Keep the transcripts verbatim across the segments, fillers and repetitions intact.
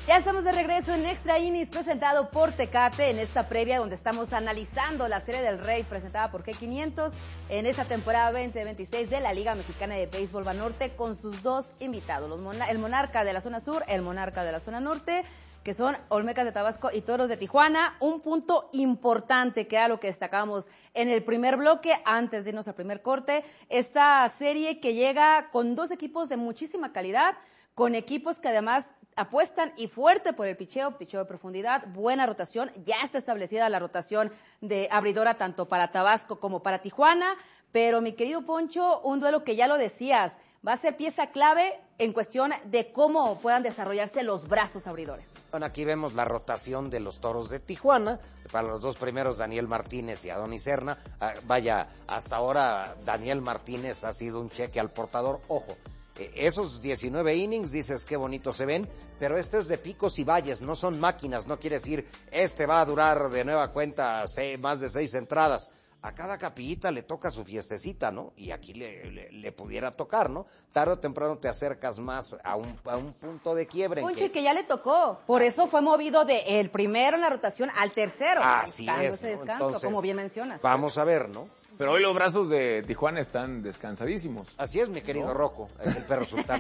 Ya estamos de regreso en Extra Innings, presentado por Tecate, en esta previa donde estamos analizando la Serie del Rey presentada por G quinientos en esta temporada veinte veintiséis de la Liga Mexicana de Béisbol Banorte, con sus dos invitados, los mon el monarca de la zona sur, el monarca de la zona norte, que son Olmecas de Tabasco y Toros de Tijuana. Un punto importante que era lo que destacábamos en el primer bloque, antes de irnos al primer corte, esta serie que llega con dos equipos de muchísima calidad, con equipos que además apuestan y fuerte por el picheo, picheo de profundidad, buena rotación, ya está establecida la rotación de abridora tanto para Tabasco como para Tijuana, pero mi querido Poncho, un duelo que ya lo decías, va a ser pieza clave en cuestión de cómo puedan desarrollarse los brazos abridores. Bueno, aquí vemos la rotación de los Toros de Tijuana, para los dos primeros Daniel Martínez y Adonis Serna. Ah, vaya, hasta ahora Daniel Martínez ha sido un cheque al portador, ojo. Esos diecinueve innings, dices qué bonito se ven, pero esto es de picos y valles, no son máquinas, no quiere decir, este va a durar de nueva cuenta seis, más de seis entradas. A cada capillita le toca su fiestecita, ¿no? Y aquí le, le, le pudiera tocar, ¿no? Tarde o temprano te acercas más a un, a un punto de quiebre. Poncho, que... que ya le tocó, por eso fue movido de el primero en la rotación al tercero. Así es, ese descanso, ¿no? Entonces, como bien mencionas. Vamos a ver, ¿no? Pero hoy los brazos de Tijuana están descansadísimos. Así es, mi querido ¿no? Rocco, el, el perro sultán.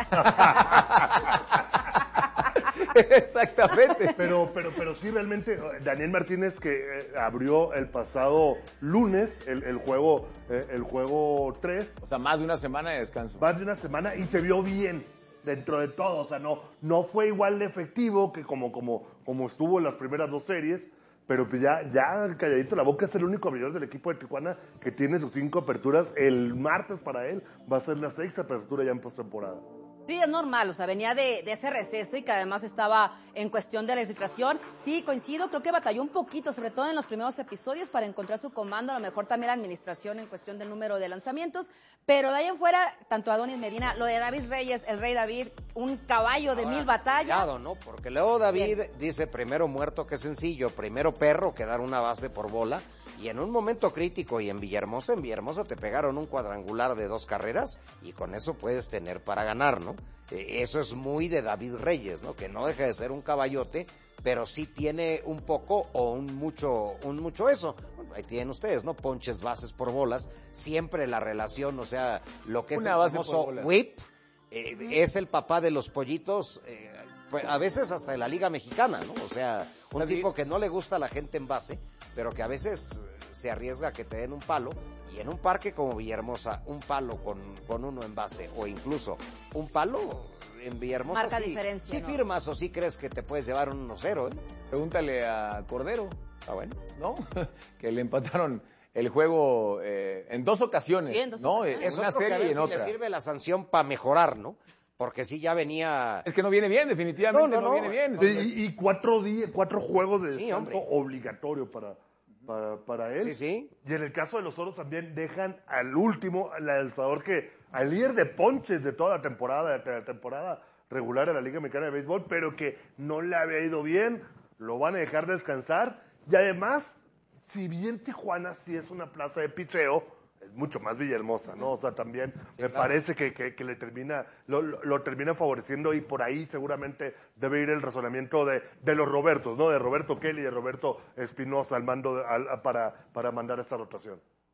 Exactamente. Pero, pero, pero sí, realmente, Daniel Martínez, que eh, abrió el pasado lunes el, el juego eh, el juego tres. O sea, más de una semana de descanso. Más de una semana y se vio bien dentro de todo. O sea, no, no fue igual de efectivo que como, como, como estuvo en las primeras dos series. Pero pues ya, ya calladito la boca, es el único abridor del equipo de Tijuana que tiene sus cinco aperturas. El martes para él va a ser la sexta apertura ya en postemporada. Sí, es normal, o sea, venía de, de ese receso y que además estaba en cuestión de la infiltración. Sí, coincido, creo que batalló un poquito, sobre todo en los primeros episodios, para encontrar su comando, a lo mejor también la administración en cuestión del número de lanzamientos, pero de ahí en fuera, tanto Adonis Medina, lo de David Reyes, el Rey David, un caballo de Ahora, mil batallas. Cuidado, ¿no? Porque luego David Bien. dice, primero muerto que sencillo, primero perro que dar una base por bola. Y en un momento crítico, y en Villahermosa, en Villahermosa te pegaron un cuadrangular de dos carreras, y con eso puedes tener para ganar, ¿no? Eh, eso es muy de David Reyes, ¿no? Que no deja de ser un caballote, pero sí tiene un poco o un mucho, un mucho eso. Bueno, ahí tienen ustedes, ¿no? Ponches, bases por bolas, siempre la relación, o sea, lo que es Una el base famoso whip, eh, uh-huh. es el papá de los pollitos, eh, pues, a veces hasta de la Liga Mexicana, ¿no? O sea, un tipo que no le gusta a la gente en base, pero que a veces se arriesga a que te den un palo, y en un parque como Villahermosa, un palo con, con uno en base, o incluso un palo en Villahermosa, marca sí, diferencia, sí ¿no? firmas o sí crees que te puedes llevar un uno cero, ¿eh? Pregúntale a Cordero. Ah, bueno. ¿No? Que le empataron el juego eh, en dos ocasiones, sí, en dos ¿no? ocasiones. En una serie que a ver y en si otra. le sirve la sanción para mejorar, ¿no? Porque sí ya venía... Es que no viene bien, definitivamente no, no, no, no viene bien. Sí, y, y cuatro días, cuatro juegos de sí, descanso obligatorio para, para, para él. Sí, sí. Y en el caso de los Toros también dejan al último, al lanzador que, al líder de ponches de toda la temporada, de la temporada regular de la Liga Mexicana de Béisbol, pero que no le había ido bien, lo van a dejar descansar. Y además, si bien Tijuana sí es una plaza de picheo, es mucho más Villahermosa, ¿no? O sea, también me claro. parece que, que, que le termina, lo, lo, lo termina favoreciendo, y por ahí seguramente debe ir el razonamiento de, de los Robertos, ¿no? De Roberto Kelly y de Roberto Espinosa al mando de, al, para, para mandar esta rotación.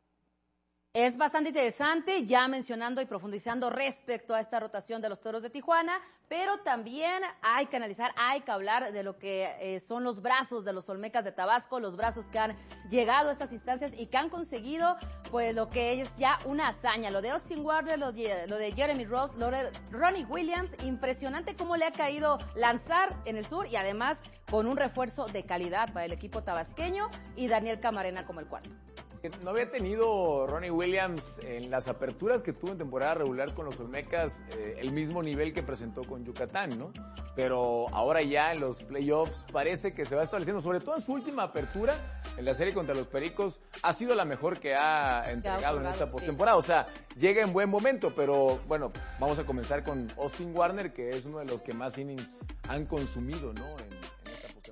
Es bastante interesante, ya mencionando y profundizando respecto a esta rotación de los Toros de Tijuana, pero también hay que analizar, hay que hablar de lo que eh, son los brazos de los Olmecas de Tabasco, los brazos que han llegado a estas instancias y que han conseguido pues lo que es ya una hazaña. Lo de Austin Warner, lo de, lo de Jeremy Roth, lo de Ronnie Williams, impresionante cómo le ha caído lanzar en el sur, y además con un refuerzo de calidad para el equipo tabasqueño, y Daniel Camarena como el cuarto. No había tenido Ronnie Williams en las aperturas que tuvo en temporada regular con los Olmecas eh, el mismo nivel que presentó con Yucatán, ¿no? Pero ahora ya en los playoffs parece que se va estableciendo, sobre todo en su última apertura en la serie contra los Pericos, ha sido la mejor que ha entregado en esta postemporada. Sí. O sea, llega en buen momento, pero bueno, vamos a comenzar con Austin Warner, que es uno de los que más innings han consumido, ¿no? En, en esta postemporada.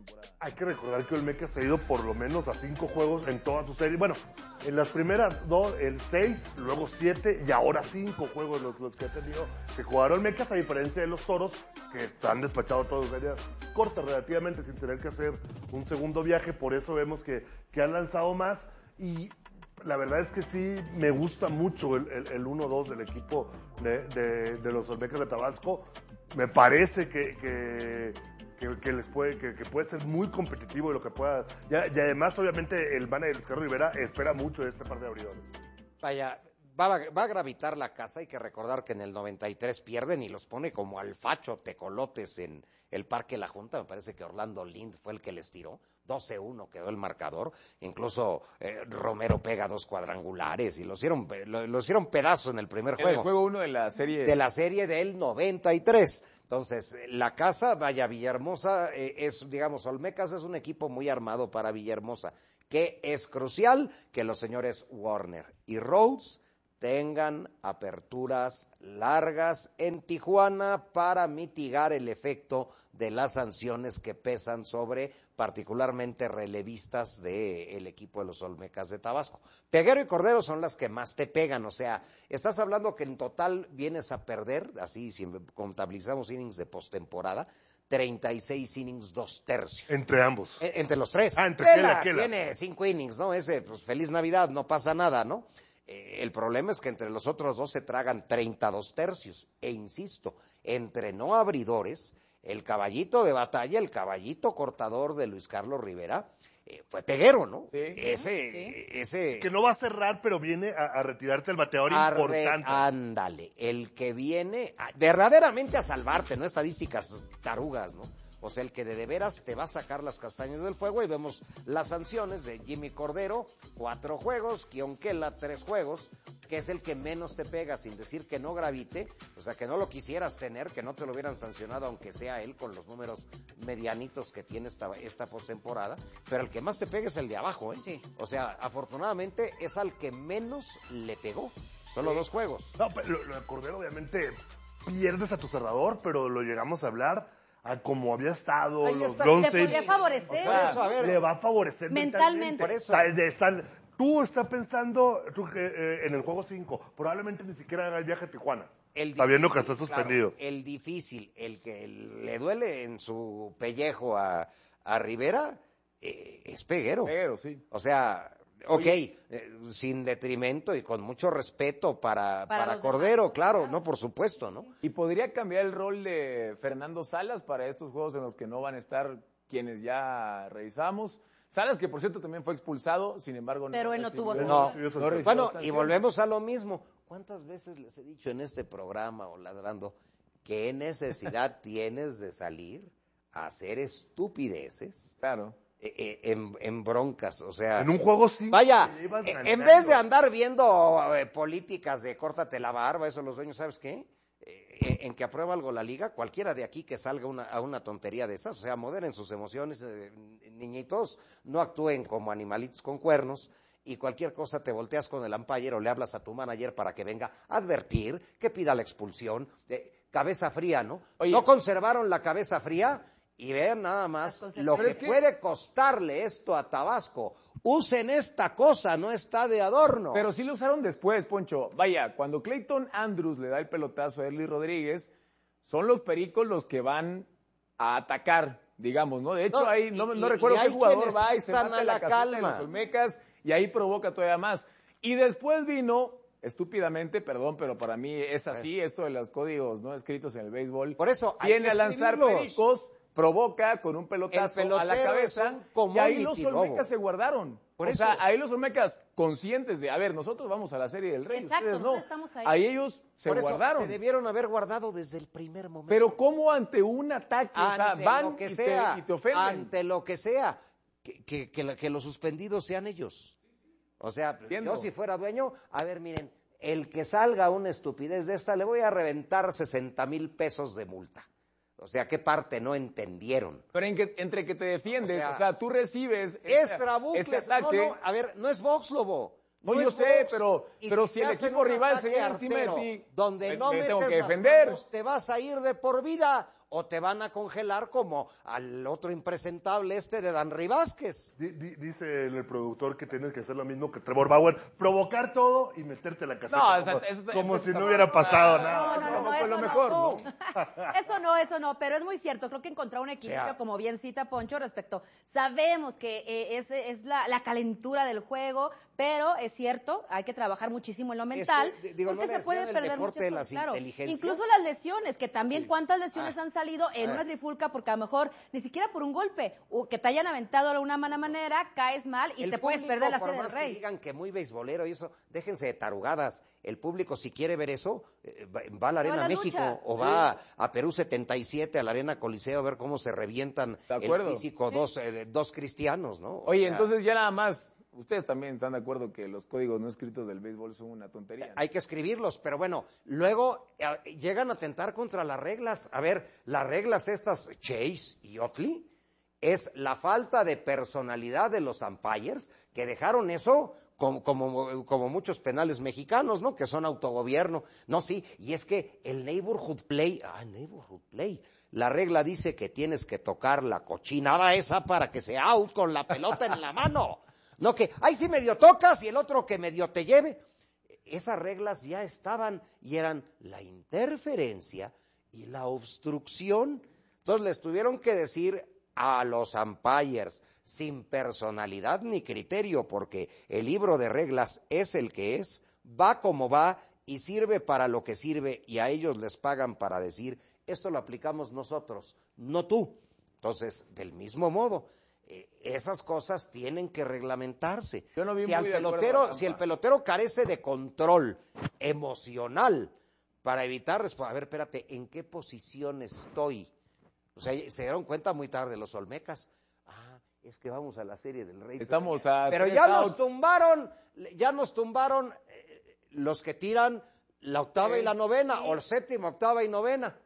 Hay que recordar que Olmeca se ha ido por lo menos a cinco juegos en toda su serie. Bueno, en las primeras dos, el seis, luego siete y ahora cinco juegos los, los que ha tenido que jugar Olmecas, a diferencia de los Toros, que se han despachado todos series cortas relativamente sin tener que hacer un segundo viaje. Por eso vemos que, que han lanzado más y la verdad es que sí me gusta mucho el, el, el uno dos del equipo de, de, de los Olmecas de Tabasco. Me parece que... que Que, que les puede que, que puede ser muy competitivo y lo que pueda y, y además obviamente el manager Luis Carlos Rivera espera mucho de este par de abridores. Vaya, va a, va a gravitar la casa. Hay que recordar que en el noventa y tres pierden y los pone como al facho tecolotes en el Parque La Junta. Me parece que Orlando Lind fue el que les tiró. doce uno quedó el marcador. Incluso eh, Romero pega dos cuadrangulares y lo hicieron, lo, lo hicieron pedazo en el primer juego. En el juego uno de la serie. De la serie del noventa y tres. Entonces, la casa, vaya, Villahermosa, eh, es, digamos, Olmecas es un equipo muy armado para Villahermosa, que es crucial que los señores Warner y Rhodes tengan aperturas largas en Tijuana para mitigar el efecto de las sanciones que pesan sobre particularmente relevistas del equipo de los Olmecas de Tabasco. Peguero y Cordero son las que más te pegan, o sea, estás hablando que en total vienes a perder, así si contabilizamos innings de postemporada, treinta y seis innings, dos tercios. Entre ambos. E- entre los tres. Ah, entre Kela Kela, Kela. tiene cinco innings, ¿no? Ese, pues feliz Navidad, no pasa nada, ¿no? Eh, el problema es que entre los otros dos se tragan treinta y dos tercios. E insisto, entre no abridores, el caballito de batalla, el caballito cortador de Luis Carlos Rivera, eh, fue Peguero, ¿no? Sí. Ese, Sí. ese. Que no va a cerrar, pero viene a, a retirarte el bateador Arre- importante. Ándale, el que viene a- verdaderamente a salvarte, no estadísticas tarugas, ¿no? O sea, el que de, de veras te va a sacar las castañas del fuego. Y vemos las sanciones de Jimmy Cordero, cuatro juegos, Kionquela, tres juegos, que es el que menos te pega, sin decir que no gravite, o sea, que no lo quisieras tener, que no te lo hubieran sancionado, aunque sea él, con los números medianitos que tiene esta, esta postemporada, pero el que más te pega es el de abajo, ¿eh? Sí. O sea, afortunadamente es al que menos le pegó, solo Sí. dos juegos. No, pero lo, lo de Cordero, obviamente, pierdes a tu cerrador, pero lo llegamos a hablar a como había estado, Ahí los está. ground Te saves. podría favorecer. Por eso, a ver. Le va a favorecer Mentalmente. mentalmente. Por eso. O sea, de- están- tú estás pensando tú, eh, eh, en el juego cinco, probablemente ni siquiera haga el viaje a Tijuana, El sabiendo que difícil, está suspendido. claro, el difícil, el que le duele en su pellejo a, a Rivera, eh, es Peguero. Pero sí. O sea, ok, Oye. eh, sin detrimento y con mucho respeto para, Para para los Cordero, demás, claro, claro. no, por supuesto, ¿no? ¿Y podría cambiar el rol de Fernando Salas para estos juegos en los que no van a estar quienes ya revisamos? Salas, que por cierto también fue expulsado, sin embargo... Pero él no recibió- tuvo sanción. No. recibió recibió Bueno, y sanción. volvemos a lo mismo. ¿Cuántas veces les he dicho en este programa o ladrando, qué necesidad tienes de salir a hacer estupideces Claro. eh, eh, en, en broncas? O sea, En un juego cinco. vaya, te llevas eh, en ganando. vez de andar viendo eh, políticas de córtate la barba, eso los dueños, ¿sabes qué? Eh, en que aprueba algo la liga, cualquiera de aquí que salga una, a una tontería de esas, o sea, moderen sus emociones, eh, niñitos, no actúen como animalitos con cuernos, y cualquier cosa te volteas con el umpire o le hablas a tu manager para que venga a advertir, que pida la expulsión, eh, cabeza fría, ¿no? Oye. ¿No conservaron la cabeza fría? Y vean nada más Las lo Pero que, es que- puede costarle esto a Tabasco. Usen esta cosa, no está de adorno. Pero sí lo usaron después, Poncho. Vaya, cuando Clayton Andrews le da el pelotazo a Erly Rodríguez, son los Pericos los que van a atacar, digamos, ¿no? De hecho, No, ahí no, y- no y- recuerdo y qué hay jugador quienes va y se están mata a en la la caseta de calma. los Olmecas y ahí provoca todavía más. Y después vino, estúpidamente, perdón, pero para mí es así, esto de los códigos no escritos en el béisbol. Por eso hay viene que a lanzar escribirlos. Pericos, provoca con un pelotazo El a la pelotero cabeza es un y ahí los commodity, Olmecas Lobo. se guardaron. Por o eso. sea, ahí los Olmecas conscientes de, a ver, nosotros vamos a la Serie del Rey, Exacto, ustedes no. nosotros estamos ahí. ellos se Por eso guardaron. se debieron haber guardado desde el primer momento. Pero ¿cómo ante un ataque? O sea, ante van lo que y, sea, te, y te ofenden. ante lo que sea, que, que, que, la- que los suspendidos sean ellos. O sea, Entiendo. yo si fuera dueño, a ver, miren, el que salga una estupidez de esta, le voy a reventar sesenta mil pesos de multa. O sea, ¿qué parte no entendieron? Pero en que- entre que te defiendes, O sea, o sea, tú recibes Es esta- trabucles, este ataque. no, no, a ver, no es box, Lobo. No, yo es sé, box. pero- Y pero si si te el hacen equipo un rival se ataque viene encima de artero, ti, donde me- no me metes tengo que las defender. manos, te vas a ir de por vida. o te van a congelar como al otro impresentable este de Danry Vázquez. D- d- dice el productor que tienes que hacer lo mismo que Trevor Bauer, provocar todo y meterte la caseta No, como, esa- esa- como esa- si no esa- hubiera pasado No, nada. no, no, tampoco no, es eso lo no, mejor, no. ¿no? Eso no, eso no, pero es muy cierto. Creo que encontrar un equilibrio, O sea, como bien cita Poncho, respecto. Sabemos que eh, es, es la, la calentura del juego, pero es cierto, hay que trabajar muchísimo en lo mental. Es que, digo, porque no le se puede decían el perder deporte muchas de cosas, las claro. inteligencias. Incluso las lesiones, que también Sí. cuántas lesiones Ah. han salido en Ah. una trifulca, porque a lo mejor ni siquiera por un golpe, o que te hayan aventado de una mala manera, caes mal y El te puedes público, perder la por Serie del más que Rey. digan que muy beisbolero y eso, déjense de tarugadas. El público, si quiere ver eso, eh, va, va a la Va a Arena las México luchas. o va a, a Perú setenta y siete, a la Arena Coliseo, a ver cómo se revientan De el acuerdo. físico dos, eh, dos cristianos, ¿no? O Oye, sea, entonces ya nada más, ustedes también están de acuerdo que los códigos no escritos del béisbol son una tontería, ¿no? hay que escribirlos, pero bueno, luego eh, llegan a atentar contra las reglas. A ver, las reglas estas, Chase y Otley, es la falta de personalidad de los umpires que dejaron eso como, como, como muchos penales mexicanos, ¿no? Que son autogobierno. No, sí, y es que el neighborhood play, ah, neighborhood play, la regla dice que tienes que tocar la cochinada esa para que sea out con la pelota en la mano. No que, ay, sí medio tocas y el otro que medio te lleve. Esas reglas ya estaban y eran la interferencia y la obstrucción. Entonces les tuvieron que decir a los umpires sin personalidad ni criterio, porque el libro de reglas es el que es, va como va y sirve para lo que sirve, y a ellos les pagan para decir, esto lo aplicamos nosotros, no tú. Entonces, del mismo modo, eh, esas cosas tienen que reglamentarse. Yo no vi si, muy al de acuerdo a pelotero, Tampa. si el pelotero carece de control emocional para evitar responder, a ver, espérate, ¿en qué posición estoy? O sea, se dieron cuenta muy tarde los Olmecas. Ah, es que vamos a la Serie del Rey. Estamos pero, a Pero tres ya outs. nos tumbaron, ya nos tumbaron eh, los que tiran la octava Sí. y la novena, Sí. o el séptima, octava y novena.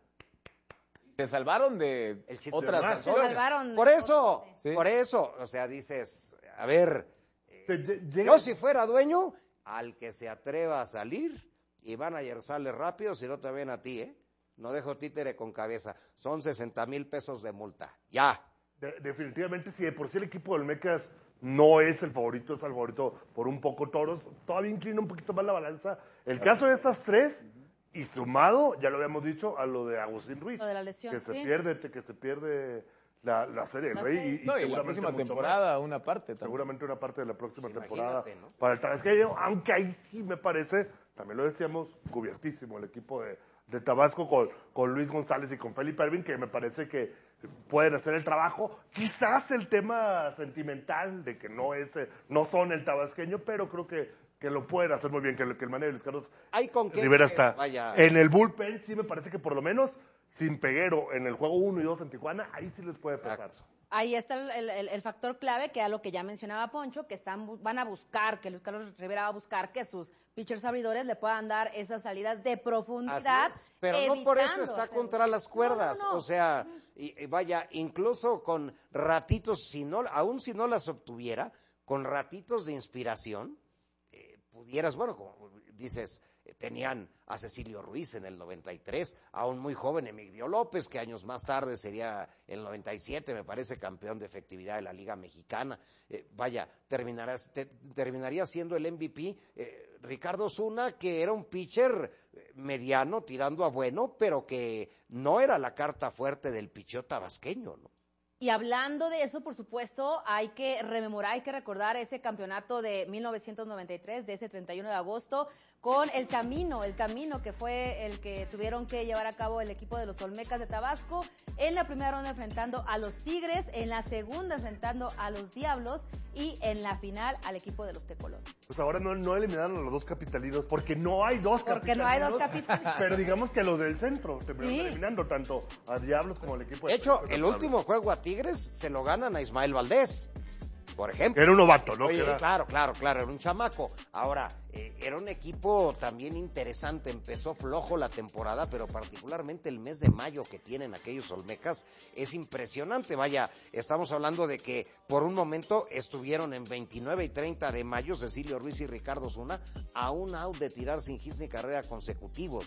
Se salvaron de El chiste otras de más. Se sanciones. salvaron. Por eso, Sí. por eso, o sea, dices, a ver, Te- lle- llega- yo si fuera dueño, al que se atreva a salir, y van a sale rápido si no te ven a ti, ¿eh? No dejo títere con cabeza. Son sesenta mil pesos de multa. Ya. de- definitivamente, si de por sí el equipo del Mecas no es el favorito, es el favorito por un poco Toros, todavía inclina un poquito más la balanza. El caso de estas tres, y sumado, ya lo habíamos dicho, a lo de Agustín Ruiz, Lo de la lesión, que se sí. pierde, que se pierde la, la Serie del La Rey serie. y, y No, y la seguramente próxima mucho temporada, una parte más. también. Seguramente una parte de la próxima Pues temporada imagínate, ¿no? para el Tabasqueño, aunque ahí sí me parece, también lo decíamos, cubiertísimo el equipo de, de Tabasco con, con Luis González y con Felipe Ervin, que me parece que pueden hacer el trabajo. Quizás el tema sentimental de que no es, eh, no son el tabasqueño, pero creo que, que lo pueden hacer muy bien, que, que el manejo de Luis Carlos Hay con qué. Rivera que está. Vaya. En el bullpen sí me parece que por lo menos sin Peguero en el juego uno y dos en Tijuana, ahí sí les puede pasar. Exacto. Ahí está el, el- el factor clave, que era lo que ya mencionaba Poncho, que están bu- van a buscar, que Luis Carlos Rivera va a buscar que sus pitchers abridores le puedan dar esas salidas de profundidad. Así es, pero no por eso evitando está hacer- contra las cuerdas, No, no, no. o sea, y, y vaya, incluso con ratitos, si no, aún si no las obtuviera, con ratitos de inspiración, eh, pudieras, bueno, como dices, eh, tenían a Cecilio Ruiz en el noventa y tres, a un muy joven Emilio López, que años más tarde sería el noventa y siete, me parece, campeón de efectividad de la Liga Mexicana. Eh, vaya, terminarás, te- terminaría siendo el M V P eh, Ricardo Osuna, que era un pitcher eh, mediano, tirando a bueno, pero que no era la carta fuerte del picheo tabasqueño, ¿no? Y hablando de eso, por supuesto, hay que rememorar, hay que recordar ese campeonato de mil novecientos noventa y tres, de ese treinta y uno de agosto, con el camino, el camino que fue el que tuvieron que llevar a cabo el equipo de los Olmecas de Tabasco, en la primera ronda enfrentando a los Tigres, en la segunda enfrentando a los Diablos y en la final al equipo de los Tecolones. Pues ahora no, no eliminaron a los dos capitalinos, porque no hay dos Porque no hay dos capitalinos, capitalinos. pero digamos que a los del centro terminaron Sí. eliminando tanto a Diablos como al equipo De hecho, de el Puebla. último juego a Tigres se lo ganan a Ismael Valdés, por ejemplo. Era un novato, ¿no? Oye, Que era- claro, claro, claro, era un chamaco. Ahora, eh, era un equipo también interesante, empezó flojo la temporada, pero particularmente el mes de mayo que tienen aquellos Olmecas es impresionante. Vaya, estamos hablando de que por un momento estuvieron en veintinueve y treinta de mayo, Cecilio Ruiz y Ricardo Osuna, a un out de tirar sin hits ni carrera consecutivos, ¿no?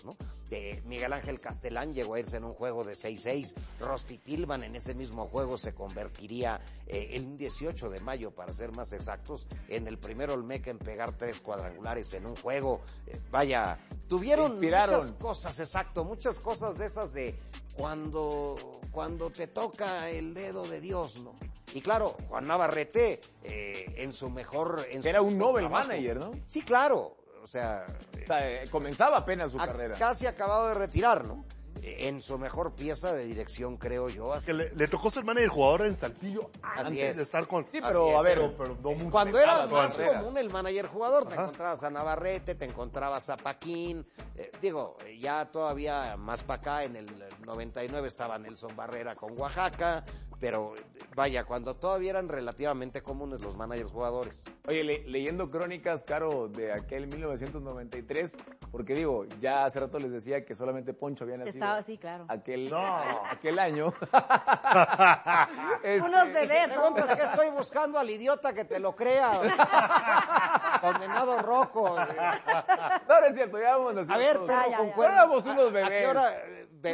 Eh, Miguel Ángel Castelán llegó a irse en un juego de seis seis. Rosti Tillman en ese mismo juego se convertiría eh, el dieciocho de mayo, para ser más exactos, en el primer Olmeca en pegar tres cuadrangulares en un juego. Eh, vaya, tuvieron muchas cosas, exacto, muchas cosas de esas de cuando, cuando te toca el dedo de Dios, ¿no? Y claro, Juan Navarrete eh, en su mejor... En Era su un Nobel trabajo. manager, ¿no? Sí, claro. O sea, o sea eh, comenzaba apenas su carrera. Casi acabado de retirar, ¿no? En su mejor pieza de dirección, creo yo. Que le, le tocó ser manager jugador en Saltillo Así antes es. de estar con... Sí, pero es, a ver, pero, pero no mucho. Cuando era su más carrera. común el manager jugador, te Ajá. encontrabas a Navarrete, te encontrabas a Paquín, eh, digo, ya todavía más para acá, en el noventa y nueve estaba Nelson Barrera con Oaxaca, pero vaya, cuando todavía eran relativamente comunes los managers jugadores. Oye, le, leyendo crónicas, Caro, de aquel mil novecientos noventa y tres, porque digo, ya hace rato les decía que solamente Poncho había nacido. Estaba así, claro. Aquel, No. aquel año. Este, Unos Y si bebés, ¿no? preguntas qué estoy buscando al idiota que te lo crea, condenado Rocco. No, no es cierto, ya vámonos. A ver, todos. perro Ya, ya, con ya. cuernos. Éramos unos ¿A- ¿A qué bebés. hora?